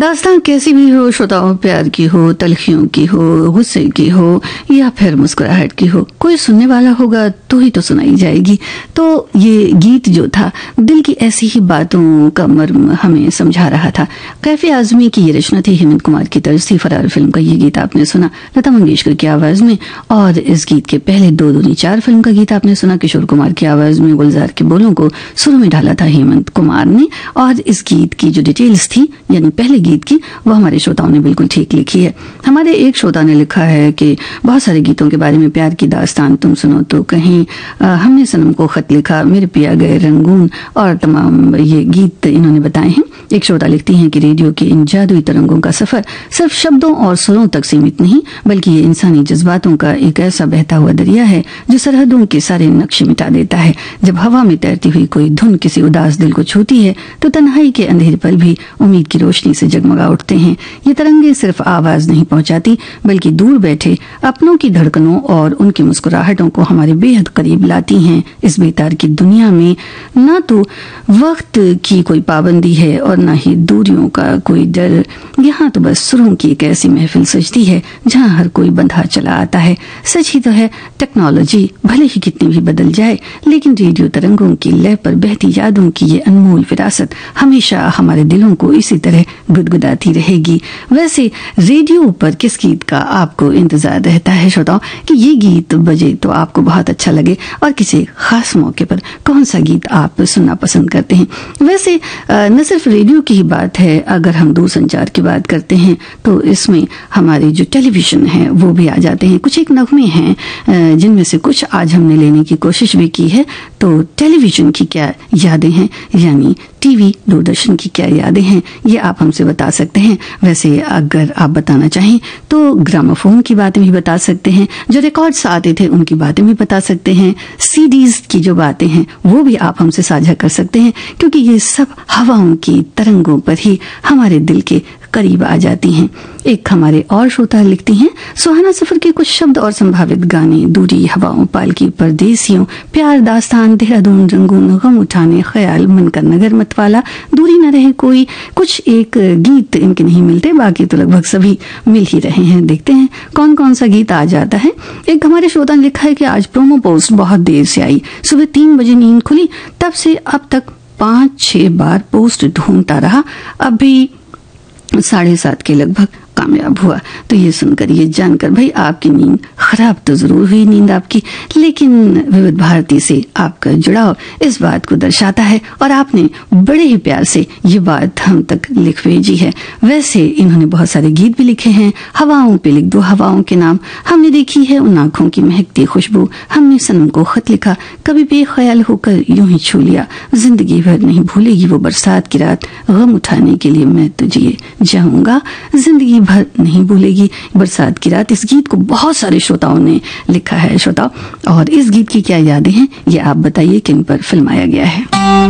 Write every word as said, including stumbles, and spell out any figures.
दास्तान कैसी भी हो श्रोताओं, प्यार की हो, तलखियों की हो, गुस्से की हो या फिर मुस्कुराहट की हो, कोई सुनने वाला होगा तो ही तो सुनाई जाएगी। तो ये गीत जो था दिल की ऐसी ही बातों का मर्म हमें समझा रहा था। कैफी आजमी की ये रचना थी, हेमंत कुमार की तर्ज थी। फरार फिल्म का ये गीत आपने सुना लता मंगेशकर की आवाज में, और इस गीत के पहले दो दूनी चार फिल्म का गीत आपने सुना किशोर कुमार की आवाज में। गुलजार के बोलों को सुरों में ढाला था हेमंत कुमार ने, और इस गीत की जो डिटेल्स थी यानी पहले गीत की, वो हमारे श्रोताओं ने बिल्कुल ठीक लिखी है। हमारे एक श्रोता ने लिखा है कि बहुत सारे गीतों के बारे में, प्यार की दास्तान तुम सुनो तो कहीं, आ, हमने सनम को खत लिखा, मेरे पिया गए रंगून, और तमाम ये गीत इन्होंने बताए हैं। एक श्रोता लिखती हैं कि रेडियो के इन जादुई तरंगों का सफर सिर्फ शब्दों और सुरों तक सीमित नहीं, बल्कि ये इंसानी जज्बातों का एक ऐसा बहता हुआ दरिया है जो सरहदों के सारे नक्शे मिटा देता है। जब हवा में तैरती हुई कोई धुन किसी उदास दिल को छूती है तो तन्हाई के अंधेरे पल भी उम्मीद की रोशनी से जगमगा उठते हैं। ये तरंगे सिर्फ आवाज नहीं पहुंचाती, बल्कि दूर बैठे अपनों की धड़कनों और उनकी मुस्कुराहटों को हमारे बेहद करीब लाती हैं। इस बेतार की दुनिया में न तो वक्त की कोई पाबंदी है और न ही दूरियों का कोई डर। यहाँ तो बस सुरों की एक ऐसी महफिल सजती है जहाँ हर कोई बंधा चला आता है। सच ही तो है, टेक्नोलॉजी भले ही कितनी भी बदल जाए, लेकिन रेडियो तरंगों की लय पर बहती यादों की ये अनमोल विरासत हमेशा हमारे दिलों को इसी तरह गुदगुदाती रहेगी। वैसे रेडियो पर किस गीत का आपको इंतजार रहता है श्रोताओं, कि ये गीत बजे तो आपको बहुत अच्छा लगे, और किसी खास मौके पर कौन सा गीत आप सुनना पसंद करते हैं? वैसे न सिर्फ रेडियो की ही बात है, अगर हम दूरसंचार की बात करते हैं तो इसमें हमारे जो टेलीविजन है वो भी आ जाते हैं। कुछ एक नगमे हैं जिनमें से कुछ आज हमने लेने की कोशिश भी की है। तो टेलीविजन की क्या यादें हैं, यानी टीवी दूरदर्शन की क्या यादें हैं, ये आप हमसे बता सकते हैं। वैसे अगर आप बताना चाहें तो ग्रामोफोन की बातें भी बता सकते हैं, जो रिकॉर्ड्स आते थे उनकी बातें भी बता सकते हैं, सीडीज की जो बातें हैं वो भी आप हमसे साझा कर सकते हैं, क्योंकि ये सब हवाओं की तरंगों पर ही हमारे दिल के करीब आ जाती हैं। एक हमारे और श्रोता लिखती हैं, सुहाना सफर के कुछ शब्द और संभावित गाने, दूरी, हवाओं, पालकी, परदेसियों, प्यार, दास्तान, देहरादून, रंगून, गम उठाने, ख्याल, मनकर नगर, मतवाला, दूरी न रहे कोई। कुछ एक गीत इनके नहीं मिलते, बाकी तो लगभग सभी मिल ही रहे हैं। देखते हैं कौन कौन सा गीत आ जाता है। एक हमारे श्रोता ने लिखा है कि आज प्रोमो पोस्ट बहुत देर से आई, सुबह तीन बजे नींद खुली, तब से अब तक पांच छह बार पोस्ट ढूंढता रहा, अभी साढ़े सात के लगभग कामयाब हुआ। तो ये सुनकर, ये जानकर भाई आपकी नींद खराब तो जरूर हुई, नींद आपकी, लेकिन विविध भारती से आपका जुड़ाव इस बात को दर्शाता है, और आपने बड़े ही प्यार से ये बात हम तक लिख भेजी है। वैसे इन्होंने बहुत सारे गीत भी लिखे हैं। हवाओं पे लिख दो हवाओं के नाम, हमने देखी है उन आंखों की महकती खुशबू, हमने सनम को खत लिखा, कभी बेख्याल होकर यूं ही छू लिया, जिंदगी भर नहीं भूलेगी वो बरसात की रात, गम उठाने के लिए मैं तुझे जाऊंगा, जिंदगी भर नहीं भूलेगी बरसात की रात। इस गीत को बहुत सारे श्रोताओं ने लिखा है श्रोताओं, और इस गीत की क्या यादें हैं ये आप बताइए, किन पर फिल्माया गया है।